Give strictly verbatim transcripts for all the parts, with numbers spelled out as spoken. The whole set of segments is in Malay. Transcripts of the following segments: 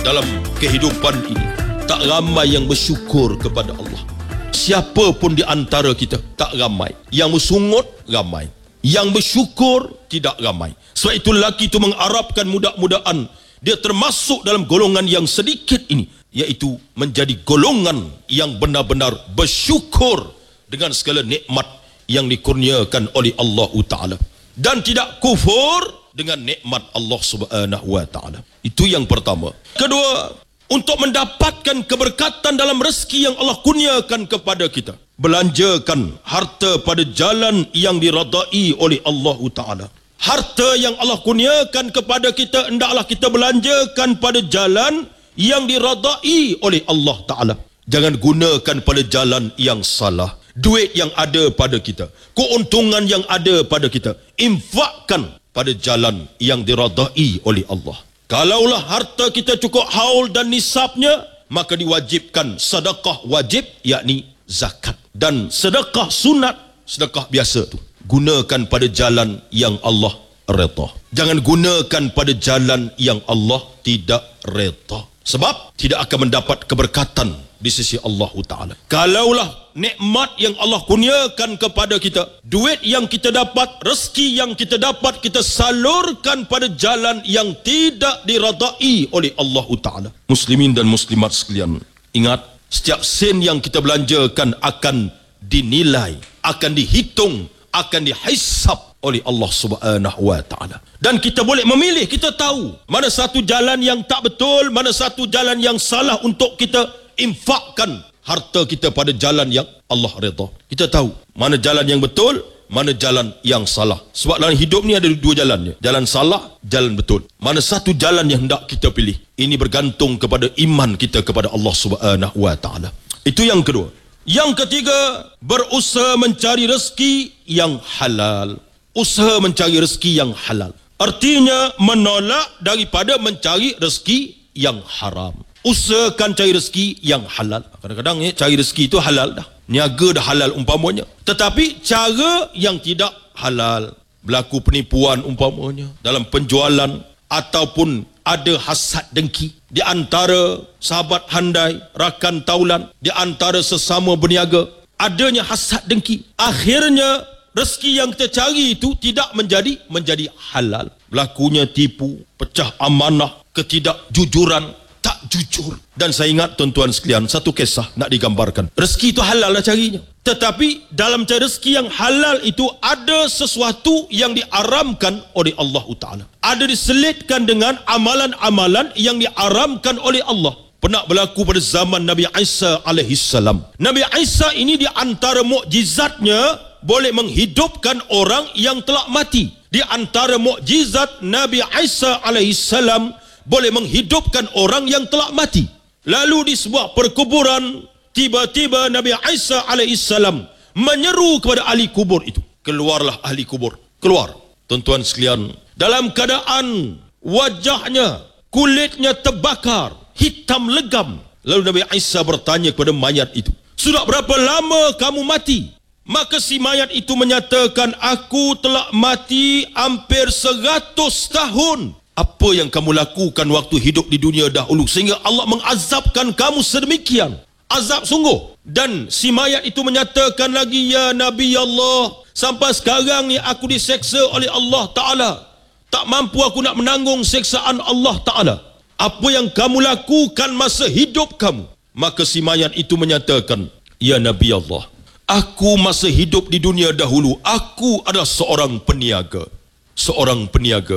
dalam kehidupan ini, tak ramai yang bersyukur kepada Allah. Siapa pun di antara kita tak ramai. Yang bersungut ramai, yang bersyukur tidak ramai. Sebab itu lelaki itu mengharapkan mudah-mudahan dia termasuk dalam golongan yang sedikit ini, iaitu menjadi golongan yang benar-benar bersyukur dengan segala nikmat yang dikurniakan oleh Allah Ta'ala, dan tidak kufur dengan nikmat Allah Subhanahu Wa Ta'ala. Itu yang pertama. Kedua, untuk mendapatkan keberkatan dalam rezeki yang Allah kurniakan kepada kita, belanjakan harta pada jalan yang diradai oleh Allah Ta'ala. Harta yang Allah kurniakan kepada kita, hendaklah kita belanjakan pada jalan yang diradai oleh Allah Ta'ala. Jangan gunakan pada jalan yang salah. Duit yang ada pada kita, keuntungan yang ada pada kita, infakkan pada jalan yang diradai oleh Allah. Kalaulah harta kita cukup haul dan nisabnya, maka diwajibkan sedekah wajib, yakni zakat. Dan sedekah sunat, sedekah biasa tu, gunakan pada jalan yang Allah redha. Jangan gunakan pada jalan yang Allah tidak redha, sebab tidak akan mendapat keberkatan di sisi Allah Ta'ala. Kalaulah nikmat yang Allah kurniakan kepada kita, duit yang kita dapat, rezeki yang kita dapat, kita salurkan pada jalan yang tidak diradai oleh Allah Ta'ala. Muslimin dan muslimat sekalian, ingat, setiap sen yang kita belanjakan akan dinilai, akan dihitung, akan dihisab oleh Allah Subhanahu Wa Ta'ala. Dan kita boleh memilih, kita tahu mana satu jalan yang tak betul, mana satu jalan yang salah untuk kita infakkan harta kita pada jalan yang Allah redha. Kita tahu mana jalan yang betul, mana jalan yang salah. Sebab dalam hidup ni ada dua jalannya, jalan salah, jalan betul. Mana satu jalan yang hendak kita pilih? Ini bergantung kepada iman kita kepada Allah Subhanahu Wa Ta'ala. Itu yang kedua. Yang ketiga, berusaha mencari rezeki yang halal. Usaha mencari rezeki yang halal, artinya menolak daripada mencari rezeki yang haram. Usahakan cari rezeki yang halal. Kadang-kadang ya, cari rezeki itu halal dah, niaga dah halal umpamanya, tetapi cara yang tidak halal, berlaku penipuan umpamanya dalam penjualan, ataupun ada hasad dengki di antara sahabat handai, rakan taulan, di antara sesama berniaga, adanya hasad dengki, akhirnya rezeki yang kita cari itu tidak menjadi menjadi halal. Berlakunya tipu, pecah amanah, ketidakjujuran, tak jujur. Dan saya ingat tuan-tuan sekalian, satu kisah nak digambarkan. Rezeki itu halal lah carinya, tetapi dalam cari rezeki yang halal itu ada sesuatu yang diharamkan oleh Allah Ta'ala. Ada diselitkan dengan amalan-amalan yang diharamkan oleh Allah. Pernah berlaku pada zaman Nabi Isa alaihi salam. Nabi Isa ini di antara mukjizatnya boleh menghidupkan orang yang telah mati. Di antara mukjizat Nabi Isa alaihi salam boleh menghidupkan orang yang telah mati. Lalu di sebuah perkuburan, tiba-tiba Nabi Isa alaihi salam menyeru kepada ahli kubur itu. Keluarlah ahli kubur, keluar. Tuan-tuan sekalian, dalam keadaan wajahnya, kulitnya terbakar, hitam legam. Lalu Nabi Isa bertanya kepada mayat itu, sudah berapa lama kamu mati? Maka si mayat itu menyatakan, aku telah mati hampir seratus tahun. Apa yang kamu lakukan waktu hidup di dunia dahulu sehingga Allah mengazabkan kamu sedemikian? Azab sungguh. Dan si mayat itu menyatakan lagi, ya Nabi Allah, sampai sekarang ni aku diseksa oleh Allah Ta'ala. Tak mampu aku nak menanggung seksaan Allah Ta'ala. Apa yang kamu lakukan masa hidup kamu? Maka si mayat itu menyatakan, ya Nabi Allah, aku masa hidup di dunia dahulu, aku adalah seorang peniaga. Seorang peniaga.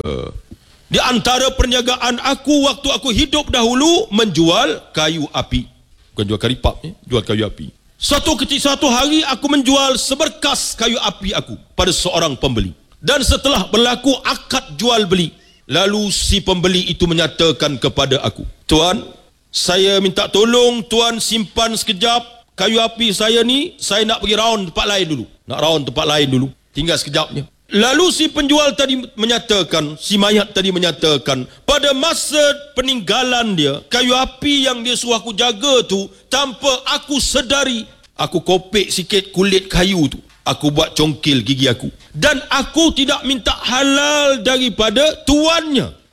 Di antara perniagaan aku waktu aku hidup dahulu, menjual kayu api. Bukan jual karipap, eh? Jual kayu api. Suatu ketika, suatu hari aku menjual seberkas kayu api aku pada seorang pembeli. Dan setelah berlaku akad jual beli, lalu si pembeli itu menyatakan kepada aku, tuan, saya minta tolong tuan simpan sekejap kayu api saya ni, saya nak pergi round tempat lain dulu. Nak round tempat lain dulu. Tinggal sekejapnya. Lalu si penjual tadi menyatakan, si mayat tadi menyatakan, pada masa peninggalan dia, kayu api yang dia suruh aku jaga tu, tanpa aku sedari, aku kopek sikit kulit kayu tu. Aku buat congkil gigi aku. Dan aku tidak minta halal daripada tuannya.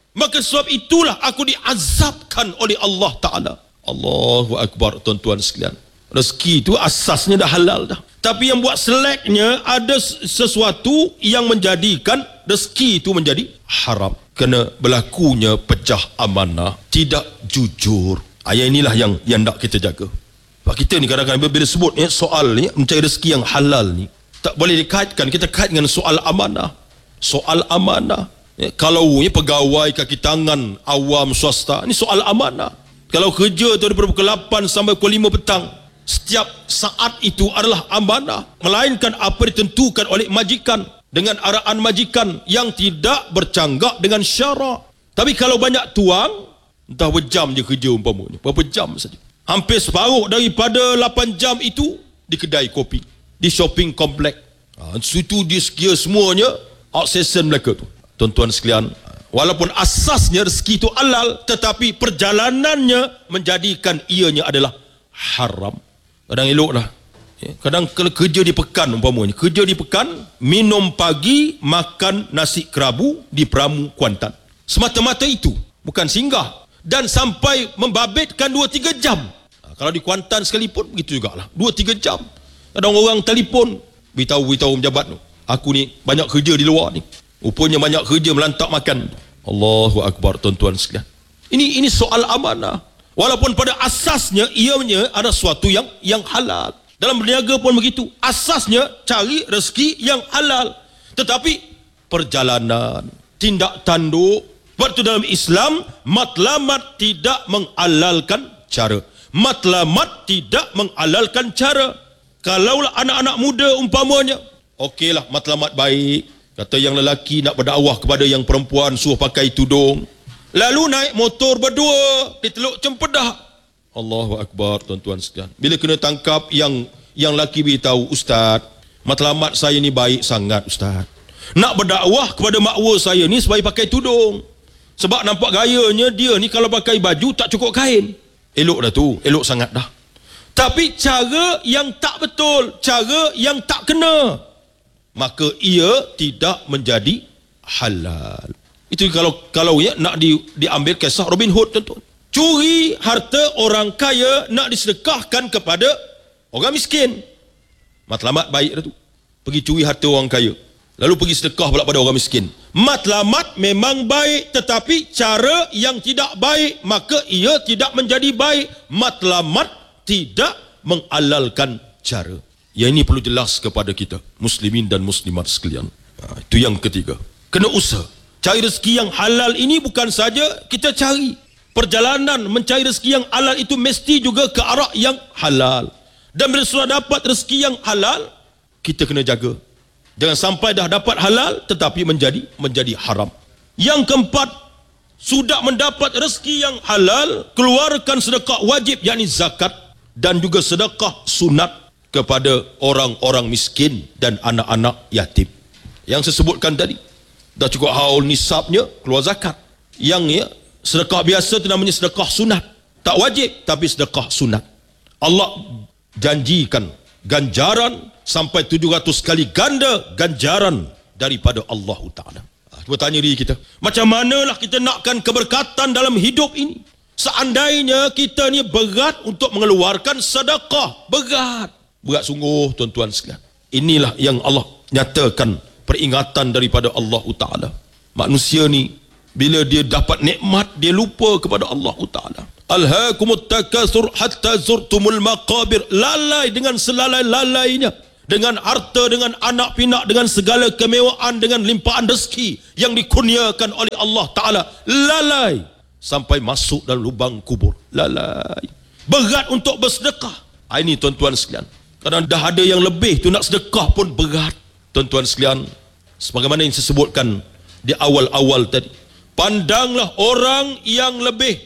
Maka sebab itulah aku diazabkan oleh Allah Ta'ala. Allahu Akbar, tuan-tuan sekalian. Rezeki itu asasnya dah halal dah. Tapi yang buat seleknya, ada sesuatu yang menjadikan rezeki itu menjadi haram. Kena berlakunya pecah amanah, tidak jujur. Ayat inilah yang yang nak kita jaga. Sebab kita ni kadang-kadang bila sebut ya, soal ni, mencari rezeki yang halal ni, tak boleh dikaitkan, kita kait dengan soal amanah. Soal amanah. Ya, kalau ya, pegawai kaki tangan awam swasta, ni soal amanah. Kalau kerja tu daripada pukul lapan sampai pukul lima petang, setiap saat itu adalah amanah, melainkan apa ditentukan oleh majikan dengan arahan majikan yang tidak bercanggah dengan syarak. Tapi kalau banyak tuang, entah berjam je kerja umpamanya, berapa jam saja. Hampir separuh daripada lapan jam itu di kedai kopi, di shopping komplek. Ha, situ dia sekira semuanya outsession mereka tu. Tuan-tuan sekalian, walaupun asasnya rezeki itu halal, tetapi perjalanannya menjadikan ianya adalah haram. Kadang eloklah. Ya, kadang kalau kerja di pekan umpamanya, kerja di pekan, minum pagi, makan nasi kerabu di Peramu Kuantan. Semata-mata itu, bukan singgah. Dan sampai membabitkan dua tiga jam. Ha, kalau di Kuantan sekalipun begitu jugalah, dua tiga jam. Kadang orang telefon, beritahu-beritahu pejabat tu, aku ni banyak kerja di luar ni. Rupanya banyak kerja melantak makan. Allahu Akbar, tuan-tuan sekalian. Ini ini soal amanah. Walaupun pada asasnya ianya ada sesuatu yang yang halal. Dalam berniaga pun begitu. Asasnya cari rezeki yang halal. Tetapi perjalanan, tindak tanduk. Sebab itu dalam Islam, matlamat tidak menghalalkan cara. Matlamat tidak menghalalkan cara. Kalaulah anak-anak muda umpamanya, okeylah matlamat baik. Kata yang lelaki nak berdakwah kepada yang perempuan, suruh pakai tudung. Lalu naik motor berdua di Teluk Cempedak. Allahu Akbar, tuan-tuan sekalian. Bila kena tangkap, yang yang lelaki beritahu, Ustaz, matlamat saya ni baik sangat Ustaz. Nak berdakwah kepada makwa saya ni supaya pakai tudung. Sebab nampak gayanya dia ni kalau pakai baju tak cukup kain. Elok dah tu, elok sangat dah. Tapi cara yang tak betul, cara yang tak kena, maka ia tidak menjadi halal. Itu kalau kalau ya nak di, diambil kisah Robin Hood, tuan-tuan. Curi harta orang kaya nak disedekahkan kepada orang miskin. Matlamat baik dah tu. Pergi curi harta orang kaya, lalu pergi sedekah pula pada orang miskin. Matlamat memang baik, tetapi cara yang tidak baik, maka ia tidak menjadi baik. Matlamat tidak menghalalkan cara. Yang ini perlu jelas kepada kita, muslimin dan muslimat sekalian. Ha, itu yang ketiga. Kena usaha. Cari rezeki yang halal ini bukan saja kita cari. Perjalanan mencari rezeki yang halal itu mesti juga ke arah yang halal. Dan bila sudah dapat rezeki yang halal, kita kena jaga. Jangan sampai dah dapat halal tetapi menjadi menjadi haram. Yang keempat, sudah mendapat rezeki yang halal, keluarkan sedekah wajib yakni zakat, dan juga sedekah sunat kepada orang-orang miskin dan anak-anak yatim. Yang saya sebutkan tadi, dah cukup haul nisabnya, keluar zakat. Yang ya, sedekah biasa itu namanya sedekah sunat. Tak wajib, tapi sedekah sunat. Allah janjikan ganjaran sampai tujuh ratus kali ganda ganjaran daripada Allah Ta'ala. Cuba tanya diri kita, macam manalah kita nakkan keberkatan dalam hidup ini? Seandainya kita ni berat untuk mengeluarkan sedekah, berat. Berat sungguh, tuan-tuan sekalian. Inilah yang Allah nyatakan peringatan daripada Allah Ta'ala. Manusia ni bila dia dapat nikmat, dia lupa kepada Allah Ta'ala. Alhaakumut takatsur hatta zurtumul maqabir. Lalai dengan selalai-lalainya, dengan harta, dengan anak pinak, dengan segala kemewahan, dengan limpahan rezeki yang dikurniakan oleh Allah Ta'ala. Lalai sampai masuk dalam lubang kubur. Lalai. Berat untuk bersedekah. Ini tuan-tuan sekalian. Kadang dah ada yang lebih tu, nak sedekah pun berat. Tuan-tuan sekalian, sebagaimana yang saya sebutkan di awal-awal tadi, pandanglah orang yang lebih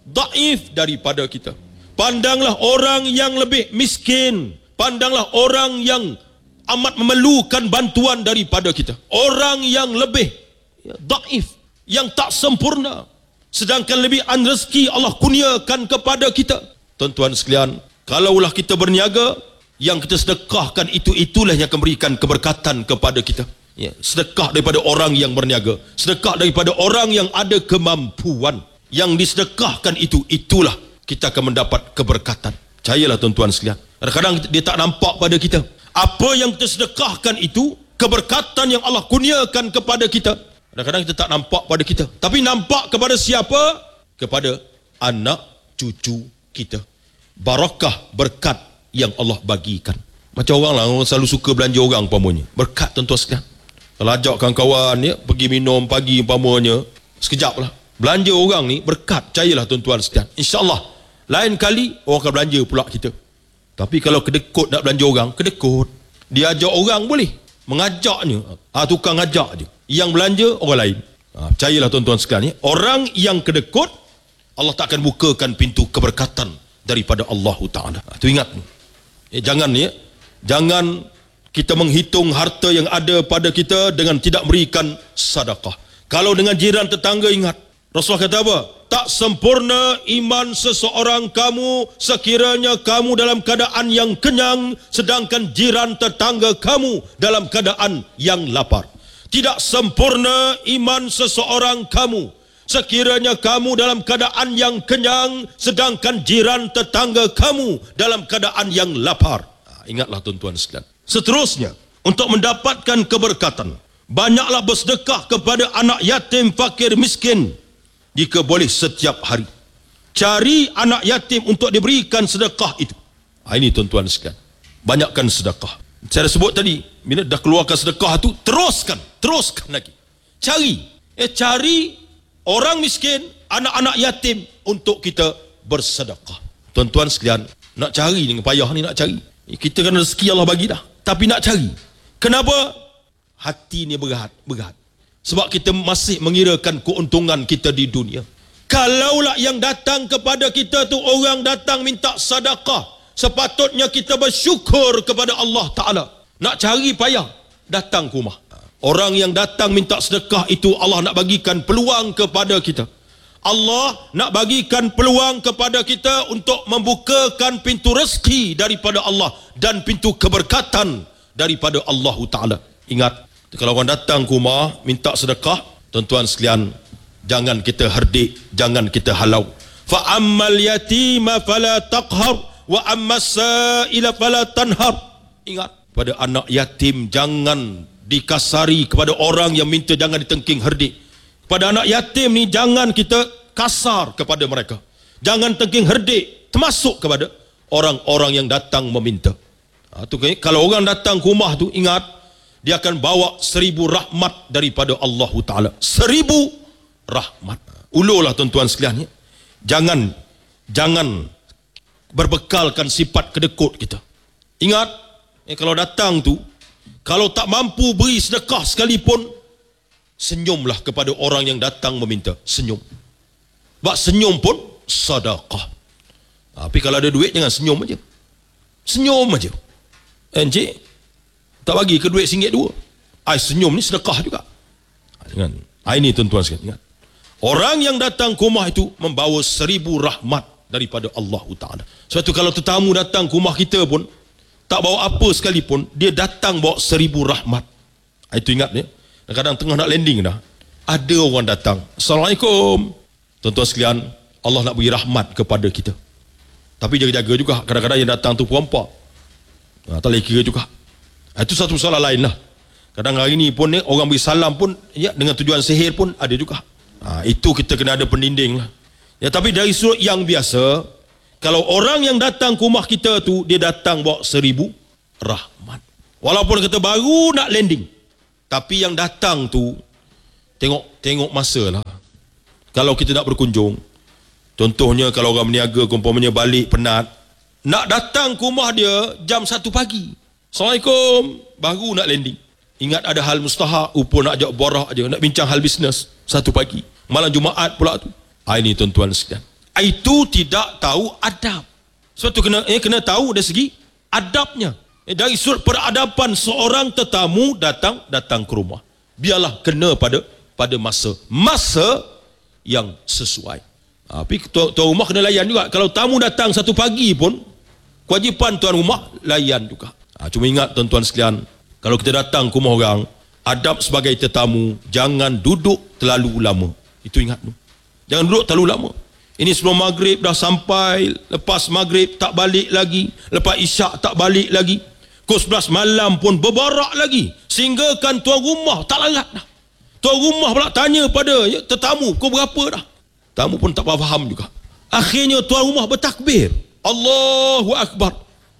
daif daripada kita. Pandanglah orang yang lebih miskin. Pandanglah orang yang amat memerlukan bantuan daripada kita. Orang yang lebih ya, daif, yang tak sempurna, sedangkan lebih an rezeki Allah kurniakan kepada kita. Tuan-tuan sekalian, kalaulah kita berniaga, yang kita sedekahkan itu itulah yang akan berikan keberkatan kepada kita. Ya, sedekah daripada orang yang berniaga, sedekah daripada orang yang ada kemampuan. Yang disedekahkan itu, itulah kita akan mendapat keberkatan. Percayalah tuan-tuan sekalian. Kadang-kadang dia tak nampak pada kita. Apa yang kita sedekahkan itu, keberkatan yang Allah kurniakan kepada kita, kadang-kadang kita tak nampak pada kita. Tapi nampak kepada siapa? Kepada anak cucu kita. Barakah, berkat yang Allah bagikan. Macam orang lah, orang selalu suka belanja orang umpamanya. Berkat tuan-tuan sekalian. Kalau ajak kawan-kawan ya, pergi minum pagi umpamanya, sekejap lah. Belanja orang ni berkat, percayalah tuan-tuan sekalian. InsyaAllah lain kali orang akan belanja pula kita. Tapi kalau kedekut nak belanja orang, kedekut. Dia ajak orang boleh, mengajaknya, ha, tukang ajak je. Yang belanja orang lain. Ha, percayalah tuan-tuan sekalian ya. Orang yang kedekut, Allah tak akan bukakan pintu keberkatan daripada Allah Ta'ala. Ha, tu ingat. Eh, jangan ya, jangan kita menghitung harta yang ada pada kita dengan tidak berikan sedekah. Kalau dengan jiran tetangga, ingat Rasulullah kata apa? Tak sempurna iman seseorang kamu sekiranya kamu dalam keadaan yang kenyang, sedangkan jiran tetangga kamu dalam keadaan yang lapar. Tidak sempurna iman seseorang kamu sekiranya kamu dalam keadaan yang kenyang, sedangkan jiran tetangga kamu dalam keadaan yang lapar. Ingatlah tuan-tuan sekalian. Seterusnya, untuk mendapatkan keberkatan, banyaklah bersedekah kepada anak yatim, fakir, miskin. Jika boleh setiap hari, cari anak yatim untuk diberikan sedekah itu. Ha, ini tuan-tuan sekalian, banyakkan sedekah. Saya dah sebut tadi, bila dah keluarkan sedekah itu, teruskan, teruskan lagi. Cari, eh cari orang miskin, anak-anak yatim untuk kita bersedekah. Tuan-tuan sekalian, nak cari dengan payah ni, nak cari. Kita kan rezeki Allah bagi dah, tapi nak cari. Kenapa? Hati ni berat, berat. Sebab kita masih mengirakan keuntungan kita di dunia. Kalaulah yang datang kepada kita tu orang datang minta sedekah, sepatutnya kita bersyukur kepada Allah Ta'ala. Nak cari payah, datang ke rumah. Orang yang datang minta sedekah itu, Allah nak bagikan peluang kepada kita. Allah nak bagikan peluang kepada kita untuk membukakan pintu rezeki daripada Allah dan pintu keberkatan daripada Allah Ta'ala. Ingat, kalau orang datang ke rumah minta sedekah, tuan-tuan sekalian, jangan kita herdik, jangan kita halau. Fa ammal yatima fala taqhar wa ammas sa'ila fala tanhar. Ingat, pada anak yatim jangan dikasari, kepada orang yang minta jangan ditengking herdik. Pada anak yatim ni jangan kita kasar kepada mereka. Jangan tengking herdik, termasuk kepada orang-orang yang datang meminta. Ha, tu, okay? Kalau orang datang ke rumah tu, ingat, dia akan bawa seribu rahmat daripada Allah Ta'ala. Seribu rahmat. Ulurlah tuan-tuan sekalian ya. Jangan Jangan berbekalkan sifat kedekut kita. Ingat, eh, kalau datang tu, kalau tak mampu beri sedekah sekalipun, senyumlah kepada orang yang datang meminta. Senyum. Sebab senyum pun sedekah. Tapi kalau ada duit, jangan senyum aja. Senyum aja. Encik tak bagi ke duit singgit dua, ai senyum ni sedekah juga. Jangan. Ini tuan-tuan sekalian, ingat. Orang yang datang ke rumah itu membawa seribu rahmat daripada Allah Ta'ala. Sebab itu kalau tetamu datang ke rumah kita pun, tak bawa apa sekalipun, dia datang bawa seribu rahmat. Itu ingat ya. Kadang-kadang tengah nak landing dah, ada orang datang, Assalamualaikum. Tuan-tuan sekalian, Allah nak beri rahmat kepada kita. Tapi jaga-jaga juga, kadang-kadang yang datang tu perempuan. Ha, tak boleh kira juga. Itu satu soalan lain lah. Kadang hari ni pun ni, orang beri salam pun ya, dengan tujuan sihir pun ada juga. Ha, itu kita kena ada pendinding lah. Ya, tapi dari sudut yang biasa, kalau orang yang datang ke rumah kita tu, dia datang bawa seribu rahmat. Walaupun kita baru nak landing, tapi yang datang tu tengok tengok masa lah. Kalau kita nak berkunjung, contohnya kalau orang berniaga umpamanya balik penat, nak datang ke rumah dia jam satu pagi. Assalamualaikum, baru nak landing. Ingat ada hal mustahak, upur nak ajak borak aja, nak bincang hal bisnes satu pagi. Malam Jumaat pula tu. Ha, ini tuan-tuan sekalian. Itu tidak tahu adab. Sebab tu kena eh, kena tahu dari segi adabnya. Eh, dari sudut peradaban seorang tetamu datang datang ke rumah. Biarlah kena pada pada masa masa yang sesuai. Ha, tapi tuan, tuan rumah kena layan juga. Kalau tamu datang satu pagi pun, kewajipan tuan rumah layan juga. Ha, cuma ingat tuan-tuan sekalian, kalau kita datang ke rumah orang, Adab sebagai tetamu, jangan duduk terlalu lama. Itu ingat tu. Jangan duduk terlalu lama. Ini sebelum maghrib dah sampai, lepas maghrib tak balik lagi, lepas isyak tak balik lagi, pukul sebelas malam pun berbarak lagi, sehingga kan tuan rumah tak larat dah. Tuan rumah pula tanya pada ya, tetamu, pukul berapa dah? Tamu pun tak faham juga. Akhirnya tuan rumah bertakbir, Allahu Akbar.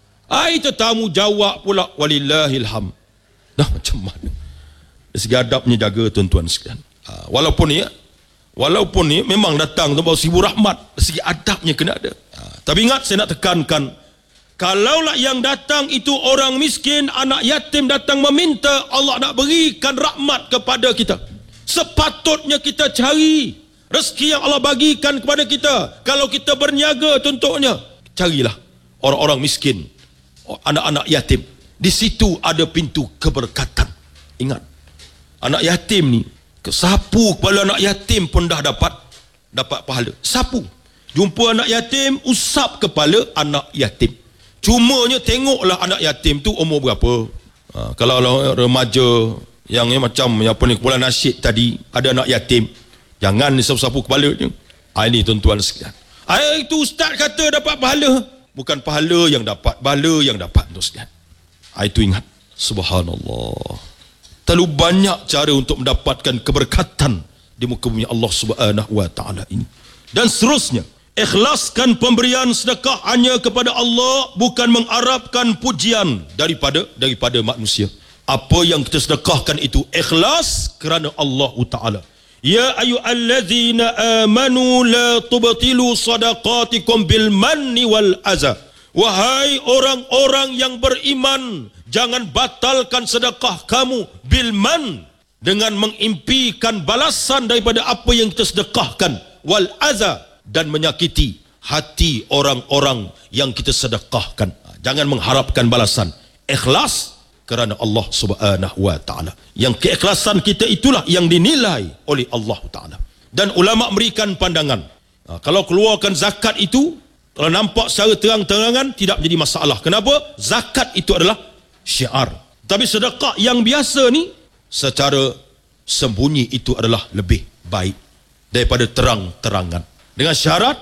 Ai tetamu jawab pula, walillahilham. Dah macam mana? Dari segi adabnya jaga tuan-tuan sekalian. Ha, walaupun ni ya, walaupun ni memang datang tu bawa seribu rahmat, dari segi adabnya kena ada. Ha, tapi ingat, saya nak tekankan, kalaulah yang datang itu orang miskin, anak yatim datang meminta, Allah nak berikan rahmat kepada kita. Sepatutnya kita cari rezeki yang Allah bagikan kepada kita. Kalau kita berniaga contohnya, carilah orang-orang miskin, anak-anak yatim. Di situ ada pintu keberkatan. Ingat, anak yatim ni, sapu kepala anak yatim pun dah dapat dapat pahala. Sapu, jumpa anak yatim, usap kepala anak yatim. Cumanya tengoklah anak yatim tu umur berapa. Ha, kalau remaja yang ni macam yang apa ni, kumpulan nasyid tadi, ada anak yatim, jangan disapu-sapu kepala je. Ha, ini tuan-tuan sekalian. Ha, itu ustaz kata dapat pahala. Bukan pahala yang dapat, pahala yang dapat tuan sekalian. Ha, itu ingat. Subhanallah. Terlalu banyak cara untuk mendapatkan keberkatan di muka bumi Allah Subhanahu wa taala ini. Dan seterusnya, ikhlaskan pemberian sedekah hanya kepada Allah, bukan mengharapkan pujian daripada daripada manusia. Apa yang kita sedekahkan itu ikhlas kerana Allah Taala. Ya ayyuhallazina amanu la tubtilu sadaqatikum bil manni wal adza. Wahai orang-orang yang beriman, jangan batalkan sedekah kamu bil man, dengan mengimpikan balasan daripada apa yang kita sedekahkan, wal adza, dan menyakiti hati orang-orang yang kita sedekahkan. Jangan mengharapkan balasan. Ikhlas kerana Allah Subhanahu wa taala. Yang keikhlasan kita itulah yang dinilai oleh Allah Taala. Dan ulama memberikan pandangan, kalau keluarkan zakat itu, kalau nampak secara terang-terangan tidak menjadi masalah. Kenapa? Zakat itu adalah syiar. Tapi sedekah yang biasa ni, secara sembunyi itu adalah lebih baik daripada terang-terangan. Dengan syarat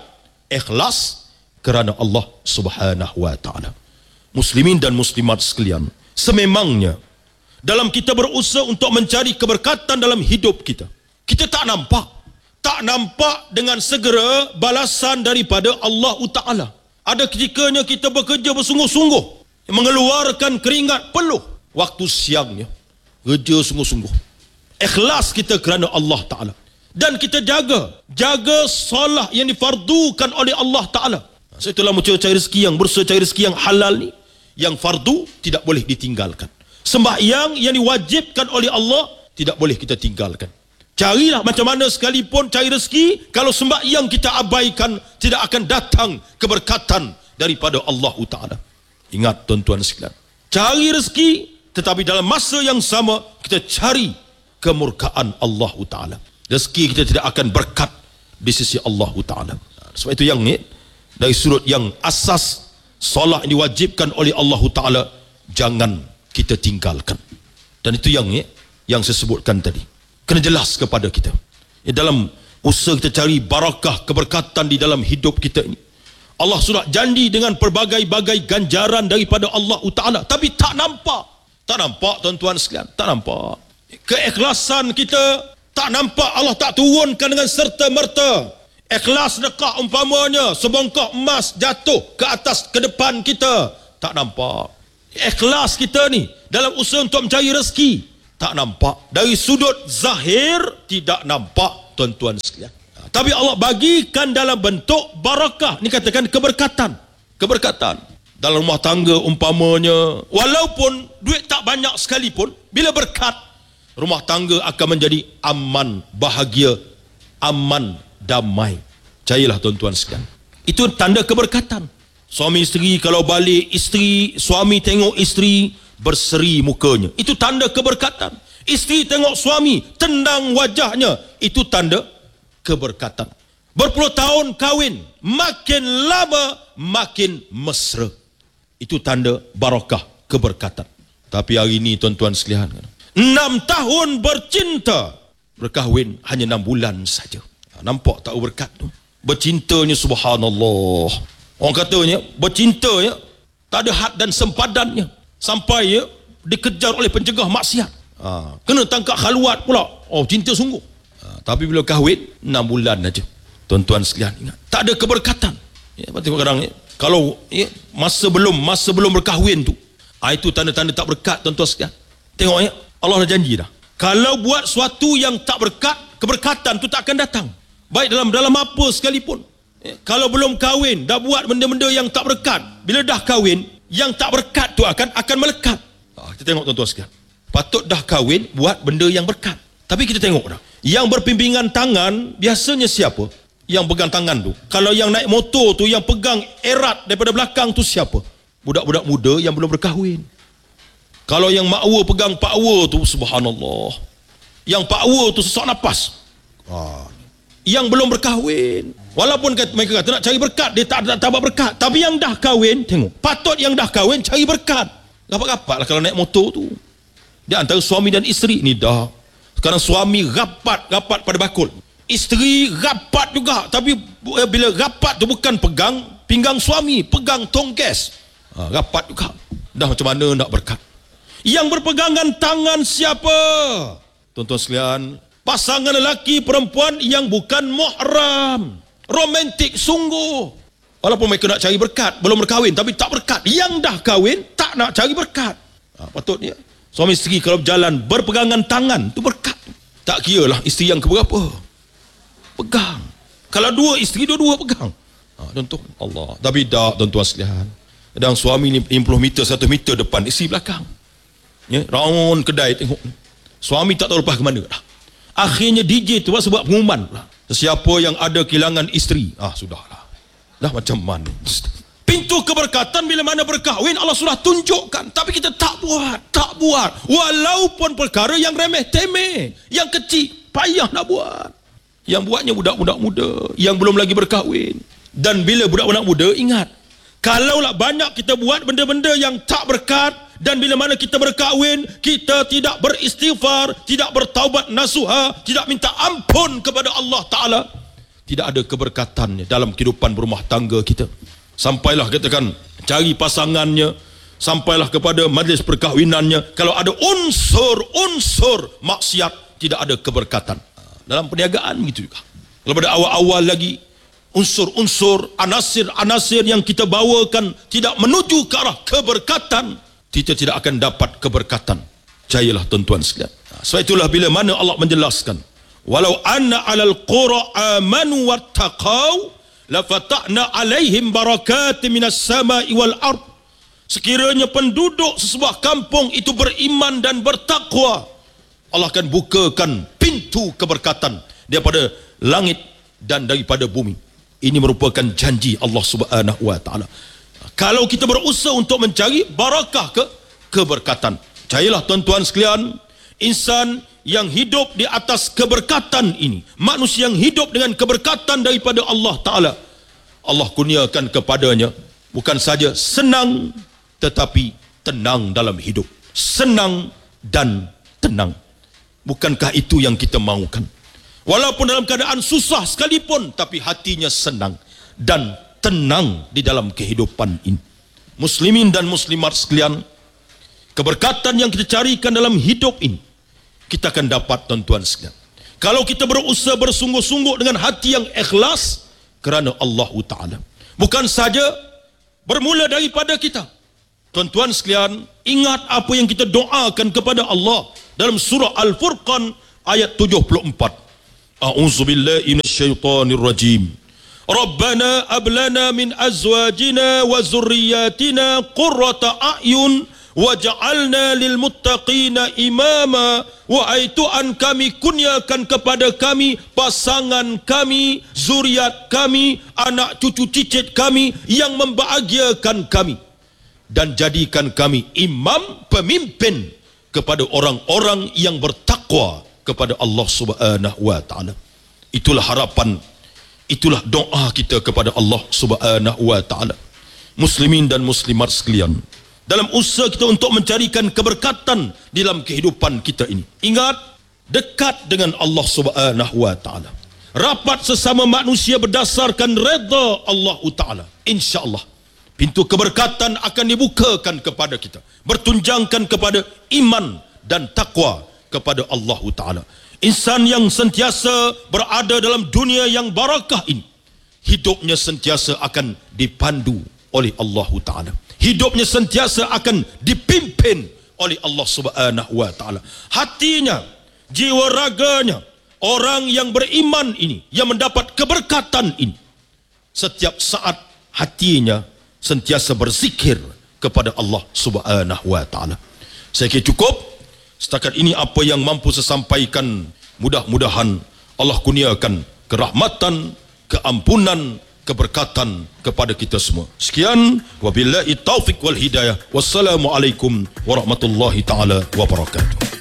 ikhlas kerana Allah Subhanahu wa taala. Muslimin dan muslimat sekalian, sememangnya dalam kita berusaha untuk mencari keberkatan dalam hidup kita, kita tak nampak tak nampak dengan segera balasan daripada Allah Ta'ala. Ada ketikanya kita bekerja bersungguh-sungguh, mengeluarkan keringat peluh, waktu siangnya kerja sungguh-sungguh, ikhlas kita kerana Allah Ta'ala. Dan kita jaga jaga solat yang difardukan oleh Allah Ta'ala. Itulah mencari rezeki yang berusaha cari rezeki yang halal ni, yang fardu tidak boleh ditinggalkan. Sembahyang yang diwajibkan oleh Allah tidak boleh kita tinggalkan. Carilah macam mana sekalipun cari rezeki, kalau sembahyang kita abaikan, tidak akan datang keberkatan daripada Allah Ta'ala. Ingat tuan-tuan sekalian, cari rezeki, tetapi dalam masa yang sama kita cari kemurkaan Allah Ta'ala. Rezeki kita tidak akan berkat di sisi Allah Ta'ala. Sebab itu yang ni, dari sudut yang asas solat yang diwajibkan oleh Allah Ta'ala, jangan kita tinggalkan. Dan itu yang ni, yang saya sebutkan tadi, kena jelas kepada kita. Ya, dalam usaha kita cari barakah, keberkatan di dalam hidup kita ini, Allah sudah janji dengan pelbagai-bagai ganjaran daripada Allah Ta'ala, tapi tak nampak. Tak nampak tuan-tuan sekalian, tak nampak. Keikhlasan kita tak nampak. Allah tak turunkan dengan serta-merta. Ikhlas sedekah umpamanya sebongkah emas jatuh ke atas, ke depan kita, tak nampak. Ikhlas kita ni dalam usaha untuk mencari rezeki, tak nampak. Dari sudut zahir tidak nampak tuan-tuan sekalian. Tapi Allah bagikan dalam bentuk barakah. Ni katakan keberkatan. Keberkatan dalam rumah tangga umpamanya, walaupun duit tak banyak sekalipun, bila berkat, rumah tangga akan menjadi aman, bahagia, aman, damai. Carilah tuan-tuan sekalian, itu tanda keberkatan. Suami isteri kalau balik, isteri suami tengok isteri berseri mukanya, itu tanda keberkatan. Isteri tengok suami tendang wajahnya, itu tanda keberkatan. Berpuluh tahun kahwin, makin lama makin mesra, itu tanda barakah, keberkatan. Tapi hari ini tuan-tuan sekalian, Enam tahun bercinta, berkahwin hanya enam bulan saja. Nampak tak berkat tu? Bercintanya subhanallah. Orang katanya bercintanya tak ada had dan sempadannya, sampai ya dikejar oleh pencegah maksiat. Ha, kena tangkap khaluat pula. Oh, cinta sungguh. Ha, tapi bila kahwin enam bulan aja. Tuan-tuan sekalian ingat, tak ada keberkatan. Ya, tengok kadang ya, kalau ya, masa belum masa belum berkahwin tu, ha, itu tanda-tanda tak berkat tuan-tuan sekalian. Tengok ya, Allah dah janji dah. Kalau buat sesuatu yang tak berkat, keberkatan tu tak akan datang. Baik dalam dalam apa sekalipun. Ya, kalau belum kahwin dah buat benda-benda yang tak berkat, bila dah kahwin, yang tak berkat tu akan akan melekat. Ha, kita tengok tuan-tuan sekalian. Patut dah kahwin buat benda yang berkat. Tapi kita tengok dah, yang berpimpingan tangan biasanya siapa? Yang pegang tangan tu. Kalau yang naik motor tu, yang pegang erat daripada belakang tu siapa? Budak-budak muda yang belum berkahwin. Kalau yang makwa pegang pakwa tu, subhanallah, yang pakwa tu sesak nafas. Ha. Yang belum berkahwin, walaupun mereka kata nak cari berkat, dia tak tak dapat berkat. Tapi yang dah kahwin, tengok, patut yang dah kahwin cari berkat. Rapat-rapat lah kalau naik motor tu. Di antara suami dan isteri ni dah. Sekarang suami rapat-rapat pada bakul, isteri rapat juga. Tapi bila rapat tu bukan pegang pinggang suami, pegang tong gas. Ha, rapat juga. Dah macam mana nak berkat? Yang berpegangan tangan siapa? Tuan-tuan sekalian, pasangan lelaki perempuan yang bukan muhram, romantik sungguh. Walaupun mereka nak cari berkat, belum berkahwin tapi tak berkat. Yang dah kahwin tak nak cari berkat. Ha, patutnya suami isteri kalau berjalan berpegangan tangan tu berkat. Tak kira lah isteri yang keberapa, pegang. Kalau dua isteri, dua-dua pegang. Ha, tuan-tuan Allah. Tapi tak tuan-tuan sekalian, kadang suami lima puluh meter, seratus meter depan, isteri belakang. Ya, round kedai tengok, suami tak tahu lepas ke mana dah. Akhirnya D J tu sebab pengumuman lah, sesiapa yang ada kehilangan isteri, ah sudahlah, dah macam mana. Pintu keberkatan bila mana berkahwin Allah sudah tunjukkan, tapi kita tak buat, tak buat. Walaupun perkara yang remeh temeh, yang kecil, payah nak buat. Yang buatnya budak-budak muda yang belum lagi berkahwin. Dan bila budak-budak muda, ingat, kalaulah banyak kita buat benda-benda yang tak berkat, dan bila mana kita berkahwin, kita tidak beristighfar, tidak bertaubat nasuha, tidak minta ampun kepada Allah Ta'ala, tidak ada keberkatannya dalam kehidupan berumah tangga kita. Sampailah katakan cari pasangannya, sampailah kepada majlis perkahwinannya, kalau ada unsur-unsur maksiat, tidak ada keberkatan. Dalam perniagaan begitu juga. Kalau pada awal-awal lagi, unsur-unsur, anasir-anasir yang kita bawakan tidak menuju ke arah keberkatan, kita tidak akan dapat keberkatan. Percayalah tuan-tuan sekalian. Sebab itulah bila mana Allah menjelaskan, walau anna 'alal qura amanu wattaqau lafatahna 'alaihim barakatin minas sama'i wal ard. Sekiranya penduduk sesebuah kampung itu beriman dan bertakwa, Allah akan bukakan pintu keberkatan daripada langit dan daripada bumi. Ini merupakan janji Allah Subhanahu wa taala. Kalau kita berusaha untuk mencari barakah ke keberkatan, percayalah tuan-tuan sekalian, insan yang hidup di atas keberkatan ini, manusia yang hidup dengan keberkatan daripada Allah Ta'ala, Allah kurniakan kepadanya bukan saja senang, tetapi tenang dalam hidup. Senang dan tenang. Bukankah itu yang kita mahukan? Walaupun dalam keadaan susah sekalipun, tapi hatinya senang dan tenang di dalam kehidupan ini. Muslimin dan muslimat sekalian, keberkatan yang kita carikan dalam hidup ini, kita akan dapat tuan-tuan sekalian, kalau kita berusaha bersungguh-sungguh dengan hati yang ikhlas kerana Allah Ta'ala. Bukan saja bermula daripada kita. Tuan-tuan sekalian, ingat apa yang kita doakan kepada Allah dalam surah Al-Furqan ayat tujuh puluh empat. A'udzubillahi minasyaitonir rajim. Rabbana ablana min azwajina wa zurriyatina qurrata a'yun waj'alna lil muttaqina imama. Wahai Tuhan kami, kurniakan kepada kami pasangan kami, zuriat kami, anak cucu cicit kami yang membahagiakan kami, dan jadikan kami imam, pemimpin kepada orang-orang yang bertakwa kepada Allah Subhanahu wa taala. Itulah harapan, itulah doa kita kepada Allah Subhanahu wa taala. Muslimin dan muslimat sekalian, dalam usaha kita untuk mencarikan keberkatan dalam kehidupan kita ini. Ingat, dekat dengan Allah Subhanahu wa taala. Rapat sesama manusia berdasarkan redha Allah Taala. Insya-Allah pintu keberkatan akan dibukakan kepada kita, bertunjangkan kepada iman dan takwa kepada Allah Taala. Insan yang sentiasa berada dalam dunia yang barakah ini, hidupnya sentiasa akan dipandu oleh Allah Taala. Hidupnya sentiasa akan dipimpin oleh Allah Subhanahu wa taala. Hatinya, jiwa raganya, orang yang beriman ini, yang mendapat keberkatan ini, setiap saat hatinya sentiasa berzikir kepada Allah Subhanahu wa taala. Saya kira cukup. Setakat ini apa yang mampu saya sampaikan. Mudah-mudahan Allah kurniakan kerahmatan, keampunan, keberkatan kepada kita semua. Sekian, wabillahi taufik wal hidayah. Wassalamualaikum warahmatullahi taala wabarakatuh.